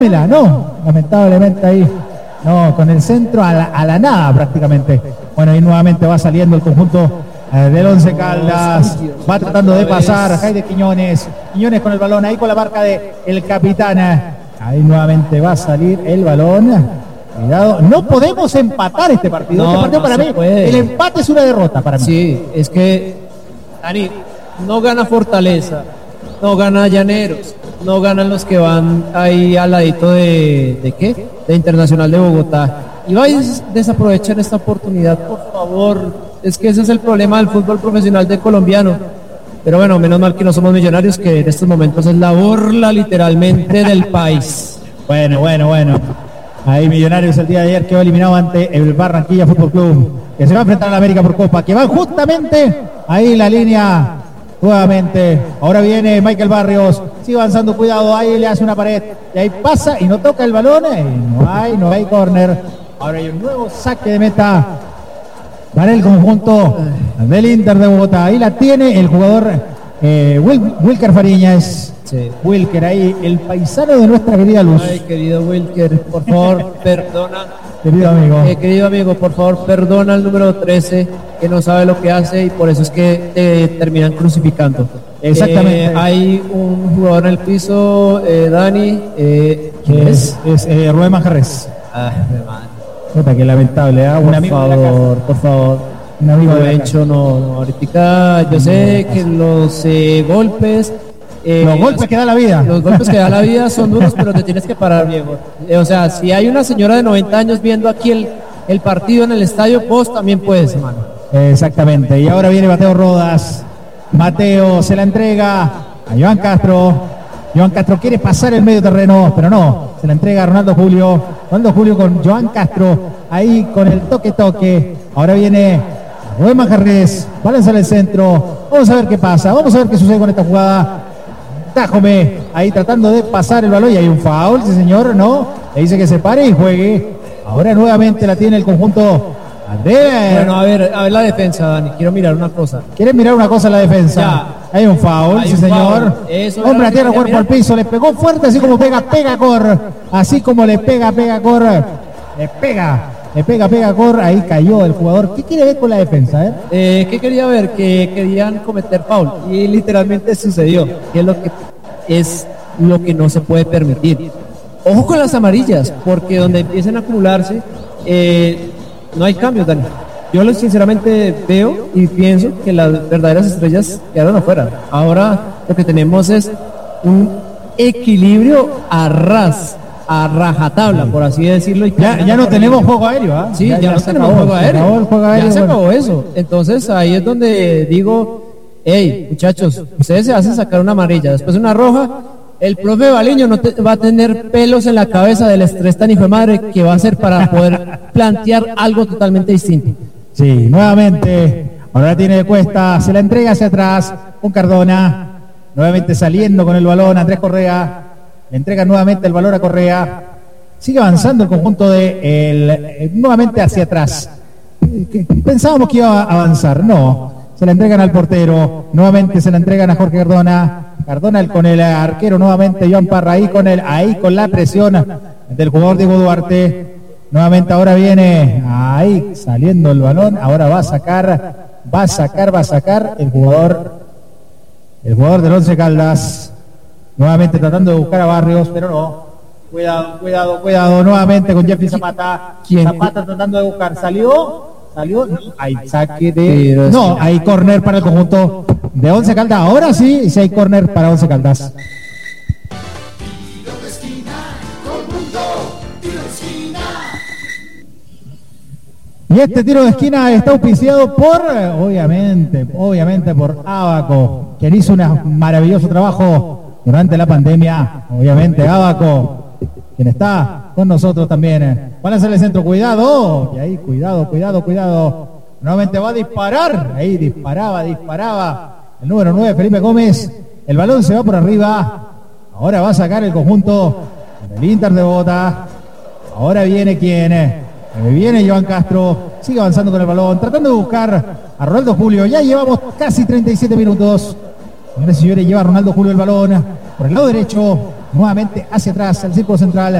No, lamentablemente ahí, no, con el centro a la nada prácticamente. Bueno, y nuevamente va saliendo el conjunto del Once Caldas, va tratando de pasar Jaide Quiñones con el balón, ahí con la marca de el capitán, ahí nuevamente va a salir el balón. Cuidado, no podemos empatar este partido. Este partido para mí, el empate es una derrota para mí. Sí, es que, Dani, no gana Fortaleza, no gana Llaneros, no ganan los que van ahí al ladito de ¿qué? De Internacional de Bogotá. Y vais a desaprovechar esta oportunidad, por favor. Es que ese es el problema del fútbol profesional de colombiano. Pero bueno, menos mal que no somos Millonarios, que en estos momentos es la burla literalmente del país. Bueno. Ahí Millonarios el día de ayer quedó eliminado ante el Barranquilla Fútbol Club, que se va a enfrentar a la América por Copa, que va justamente ahí la línea. Nuevamente, ahora viene Michael Barrios, sigue avanzando, cuidado, ahí le hace una pared, y ahí pasa y no toca el balón, y no hay córner. Ahora hay un nuevo saque de meta para el conjunto del Inter de Bogotá. Ahí la tiene el jugador Wilker Fariñas. Sí. Wilker ahí, el paisano de nuestra querida Luz. Ay, querido Wilker, por favor, perdona. Querido amigo, por favor, perdona al número 13, que no sabe lo que hace y por eso es que te terminan crucificando. Exactamente. Hay un jugador en el piso, Dani. ¿Quién es? Es Rubén Manjarres. Puta, qué lamentable, ¿eh? Un amigo por favor. Un amigo de hecho, no, ahorita yo sé que los golpes... los golpes que da la vida. Los golpes que da la vida son duros, pero te tienes que parar, viejo. O sea, si hay una señora de 90 años viendo aquí el partido en el estadio, vos también puedes, hermano. Exactamente. Y ahora viene Mateo Rodas. Mateo se la entrega a Joan Castro. Joan Castro quiere pasar el medio terreno, pero no. Se la entrega a Ronaldo Julio. Ronaldo Julio con Joan Castro. Ahí con el toque. Ahora viene Rubén Manjarres. Va a lanzar el centro. Vamos a ver qué pasa. Vamos a ver qué sucede con esta jugada. Tajome ahí tratando de pasar el balón y hay un foul, sí señor, ¿no? Le dice que se pare y juegue. Ahora nuevamente la tiene el conjunto de... Bueno, a ver la defensa, Dani. Quiero mirar una cosa. ¿Quieres mirar una cosa la defensa? Ya. Hay un foul, sí señor. Hombre a tierra, cuerpo al piso, le pegó fuerte, así como pega Cor. Así como le pega Cor. Le pega Cor, ahí cayó el jugador. ¿Qué quiere ver con la defensa? ¿Qué quería ver? Que querían cometer foul y literalmente sucedió. Que es lo que no se puede permitir. Ojo con las amarillas, porque donde empiecen a acumularse no hay cambios, Dani. Yo sinceramente veo y pienso que las verdaderas estrellas quedaron afuera. Ahora lo que tenemos es un equilibrio a rajatabla, por así decirlo. Y ya no tenemos juego aéreo, ¿ah? Sí, ya no tenemos juego aéreo. Ya se acabó eso. Entonces ahí es donde digo, hey, muchachos, ustedes se hacen sacar una amarilla, después una roja. El profe Baliño va a tener pelos en la cabeza del estrés tan hijo de madre que va a hacer para poder plantear algo totalmente distinto. Sí, nuevamente, ahora tiene de cuesta, se la entrega hacia atrás, con Cardona, nuevamente saliendo con el balón, Andrés Correa. Le entrega nuevamente el balón a Correa. Sigue avanzando el conjunto nuevamente hacia atrás. Pensábamos que iba a avanzar. No. Se la entregan al portero. Nuevamente se la entregan a Jorge Cardona. Cardona con el arquero nuevamente. Joan Parra ahí con la presión del jugador Diego Duarte. Nuevamente ahora viene ahí saliendo el balón. Ahora va a sacar el jugador del Once Caldas. Nuevamente tratando de buscar a Barrios, pero no. Cuidado. Nuevamente con Jeffrey Zapata. Zapata tratando de buscar. ¿Salió? No. Hay saque de... No, hay córner para el conjunto de Once Caldas. Ahora sí hay córner para Once Caldas. Y este tiro de esquina está auspiciado por, obviamente por Ábaco, quien hizo un maravilloso trabajo durante la pandemia. Obviamente Ábaco, quien está con nosotros también. Van a hacer el centro, cuidado. Y ahí, cuidado. Nuevamente va a disparar. Ahí disparaba. El número 9, Felipe Gómez. El balón se va por arriba. Ahora va a sacar el conjunto del Inter de Bogotá. Ahora viene Viene Joan Castro, sigue avanzando con el balón, tratando de buscar a Ronaldo Julio. Ya llevamos casi 37 minutos. Señores y señores, lleva Ronaldo Julio el balón por el lado derecho. nuevamente hacia atrás, el círculo central.